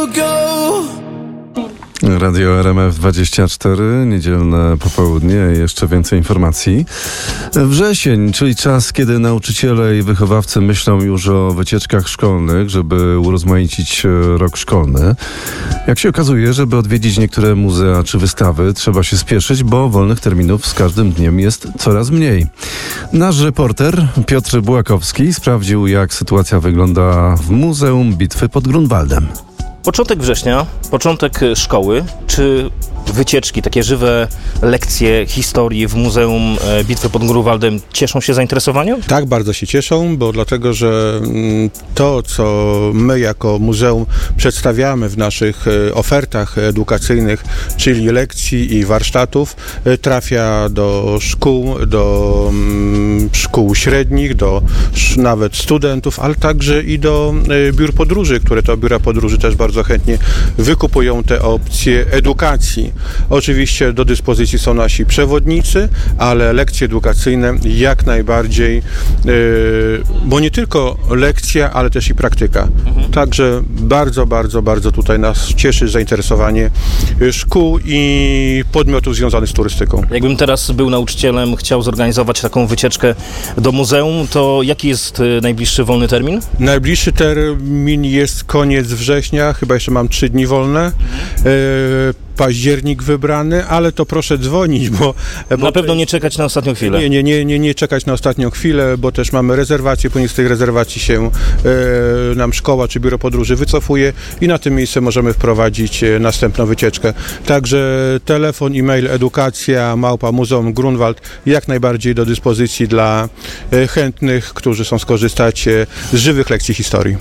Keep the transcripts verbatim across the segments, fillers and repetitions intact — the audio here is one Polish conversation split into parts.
Radio R M F dwadzieścia cztery, niedzielne popołudnie, jeszcze więcej informacji. Wrzesień, czyli czas, kiedy nauczyciele i wychowawcy myślą już o wycieczkach szkolnych, żeby urozmaicić rok szkolny. Jak się okazuje, żeby odwiedzić niektóre muzea czy wystawy, trzeba się spieszyć, bo wolnych terminów z każdym dniem jest coraz mniej. Nasz reporter Piotr Bułakowski sprawdził, jak sytuacja wygląda w Muzeum Bitwy pod Grunwaldem. Początek września, początek szkoły, czy wycieczki, takie żywe lekcje historii w Muzeum Bitwy pod Grunwaldem cieszą się zainteresowaniem? Tak, bardzo się cieszą, bo dlatego, że to, co my jako muzeum przedstawiamy w naszych ofertach edukacyjnych, czyli lekcji i warsztatów, trafia do szkół, do szkół średnich, do nawet studentów, ale także i do biur podróży, które to biura podróży też bardzo chętnie wykupują te opcje edukacji. Oczywiście do dyspozycji są nasi przewodnicy, ale lekcje edukacyjne jak najbardziej, yy, bo nie tylko lekcja, ale też i praktyka. Mhm. Także bardzo, bardzo, bardzo tutaj nas cieszy zainteresowanie szkół i podmiotów związanych z turystyką. Jakbym teraz był nauczycielem, chciał zorganizować taką wycieczkę do muzeum, to jaki jest najbliższy wolny termin? Najbliższy termin jest koniec września, chyba jeszcze mam trzy dni wolne. Mhm. Yy, październik wybrany, ale to proszę dzwonić, bo... Na bo pewno nie czekać na ostatnią chwilę. Nie, nie, nie, nie, nie czekać na ostatnią chwilę, bo też mamy rezerwacje, ponieważ z tych rezerwacji się e, nam szkoła czy biuro podróży wycofuje i na tym miejscu możemy wprowadzić e, następną wycieczkę. Także telefon, e-mail, edukacja, małpa Muzeum Grunwald jak najbardziej do dyspozycji dla e, chętnych, którzy chcą skorzystać e, z żywych lekcji historii.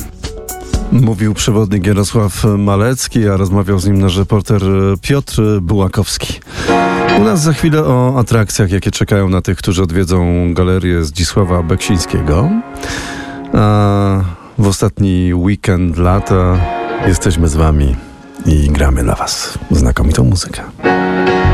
Mówił przewodnik Jarosław Malecki, a rozmawiał z nim nasz reporter Piotr Bułakowski. U nas za chwilę o atrakcjach, jakie czekają na tych, którzy odwiedzą galerię Zdzisława Beksińskiego. A w ostatni weekend lata jesteśmy z wami i gramy dla was znakomitą muzykę.